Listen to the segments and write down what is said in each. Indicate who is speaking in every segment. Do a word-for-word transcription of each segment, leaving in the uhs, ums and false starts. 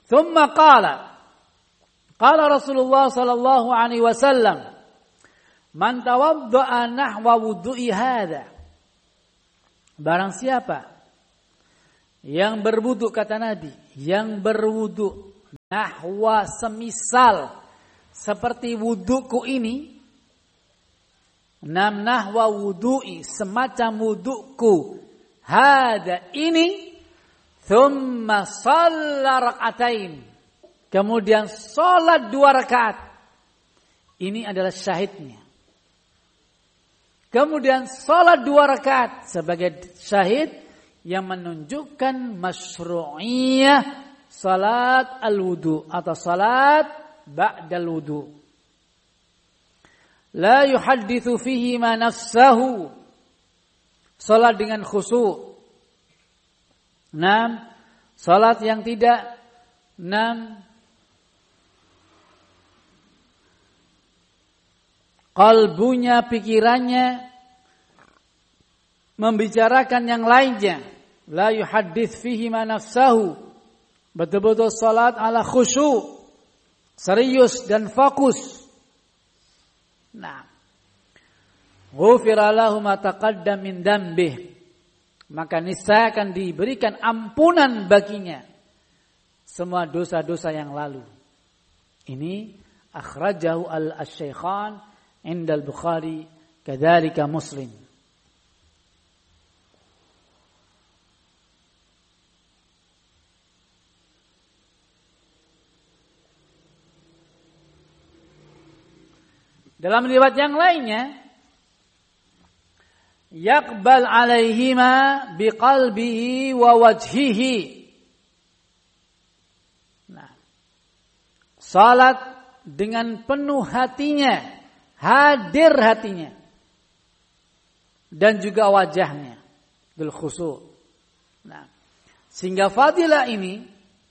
Speaker 1: Thumma qala qala Rasulullah sallallahu alaihi wasallam man tawadda'a nahwa wudu'i hadza. Barang siapa yang berwudu, kata Nabi, yang berwudu nahwa semisal seperti wuduku ini, nam nahwa wudu'i semacam wuduku hadza ini, thumma shalla rak'atain, kemudian salat dua rakaat. Ini adalah syahidnya. Kemudian salat dua rakaat sebagai syahid yang menunjukkan masyru'iyah salat al-wudu atau salat ba'dal wudu. La yuhadditsu fihi ma nafsahu. Salat dengan khusyuk. Enam, salat yang tidak enam kalbunya, pikirannya membicarakan yang lainnya. La yuhaddits fihi ma nafsahu. Betul-betul salat ala khusyuk, serius dan fokus. Nah, ghufira lahu ma taqaddam min dambih. Maka niscaya akan diberikan ampunan baginya semua dosa-dosa yang lalu. Ini akhrajahu al-Syaikhan inda al-Bukhari kadzalika Muslim. Dalam riwayat yang lainnya, yaqbal alaihima biqalbihi wa wajhihi. Nah, salat dengan penuh hatinya, hadir hatinya, dan juga wajahnya bil khusyuk. Nah, sehingga fadilah ini,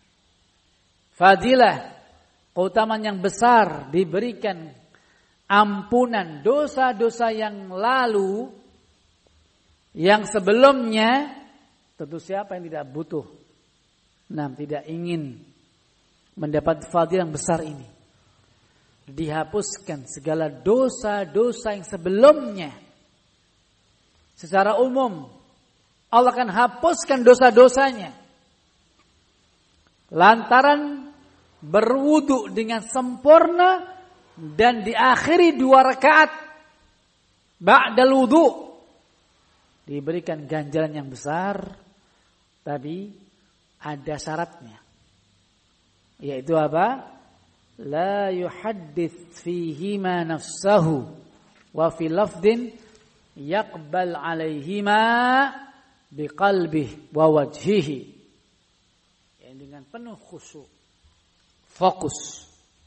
Speaker 1: fadilah keutamaan yang besar, diberikan ampunan dosa-dosa yang lalu, yang sebelumnya. Tentu siapa yang tidak butuh, nah, tidak ingin mendapat fadilah yang besar ini. Dihapuskan segala dosa-dosa yang sebelumnya. Secara umum Allah akan hapuskan dosa-dosanya lantaran berwudu dengan sempurna dan diakhiri dua rakaat ba'dal wudu. Diberikan ganjaran yang besar, tapi ada syaratnya, yaitu apa? La yuhaddits fihima nafsahu wa fi lafdin yaqbal alaihima biqalbihi wa wajhihi. Yang dengan penuh khusyuk, fokus.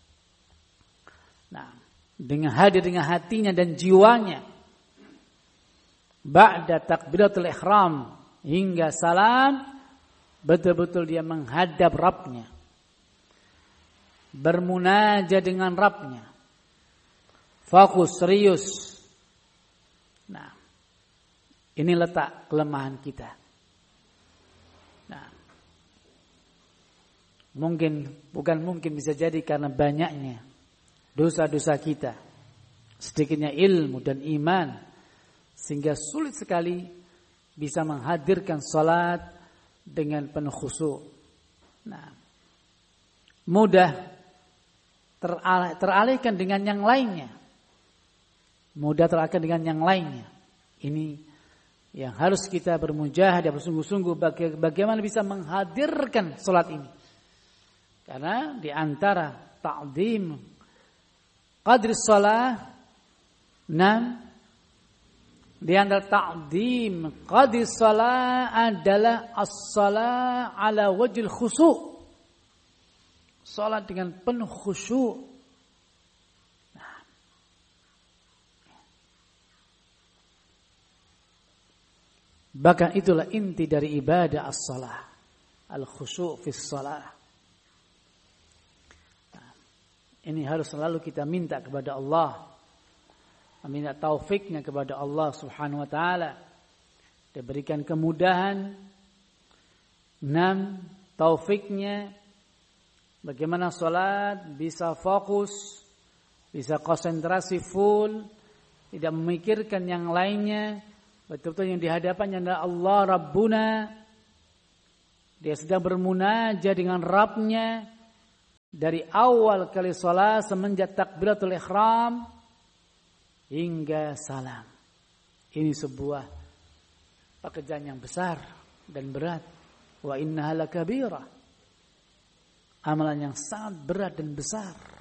Speaker 1: Nah, dengan hadir dengan hatinya dan jiwanya. Ba'da takbiratul ihram hingga salam, betul-betul dia menghadap Rabbnya, bermunajat dengan Rabbnya, fokus, serius. Nah, ini letak kelemahan kita. Nah, mungkin, bukan mungkin, bisa jadi karena banyaknya dosa-dosa kita, sedikitnya ilmu dan iman, sehingga sulit sekali bisa menghadirkan salat dengan penuh khusyuk. Nah, mudah teralih, teralihkan dengan yang lainnya. Mudah teralihkan dengan yang lainnya. Ini yang harus kita bermujahadah, bersungguh-sungguh bagaimana bisa menghadirkan salat ini. Karena di antara ta'zim qadri shalah, enam, di antara ta'zim qadri shalah adalah as-shalah ala wajhil khusyuk. Salat dengan penuh khusyuk. Nah, bahkan itulah inti dari ibadah as-shalah, al-khusyuk fi shalah. Ini harus selalu kita minta kepada Allah, minta taufiknya kepada Allah Subhanahu wa taala, diberikan kemudahan, enam, taufiknya Bagaimana sholat bisa fokus, bisa konsentrasi full, tidak memikirkan yang lainnya. Betul-betul yang dihadapannya adalah Allah Rabbuna. Dia sedang bermunajat dengan Rabbnya dari awal kali sholat semenjak takbiratul ihram hingga salam. Ini sebuah pekerjaan yang besar dan berat. Wa innaha lakabirah. Amalan yang sangat berat dan besar.